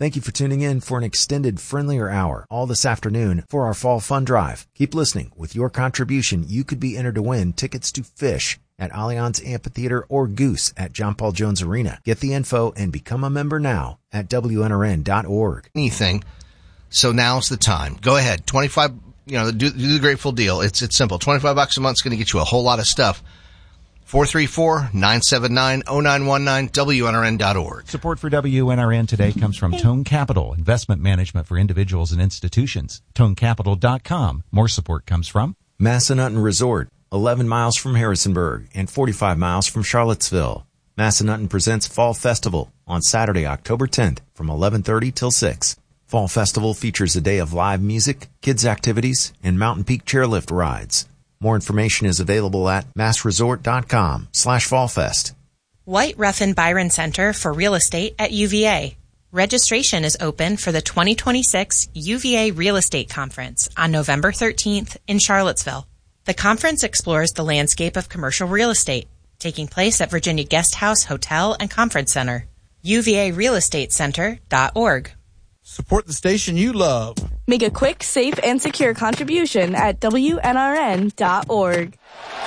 Thank you for tuning in for an extended friendlier hour all this afternoon for our Fall Fun Drive. Keep listening. With your contribution, you could be entered to win tickets to Fish at Allianz Amphitheater or Goose at John Paul Jones Arena. Get the info and become a member now at WNRN.org. Anything. So now's the time. Go ahead. 25, do the Grateful deal. It's simple. $25 a month is going to get you a whole lot of stuff. 434-979-0919, WNRN.org. Support for WNRN today comes from Tone Capital, investment management for individuals and institutions. ToneCapital.com. More support comes from Massanutten Resort, 11 miles from Harrisonburg and 45 miles from Charlottesville. Massanutten presents Fall Festival on Saturday, October 10th from 11:30 till 6. Fall Festival features a day of live music, kids activities, and Mountain Peak chairlift rides. More information is available at massresort.com/fallfest. White Ruffin Byron Center for Real Estate at UVA. Registration is open for the 2026 UVA Real Estate Conference on November 13th in Charlottesville. The conference explores the landscape of commercial real estate, taking place at Virginia Guesthouse Hotel and Conference Center. UVARealestateCenter.org. Support the station you love. Make a quick, safe, and secure contribution at WNRN.org.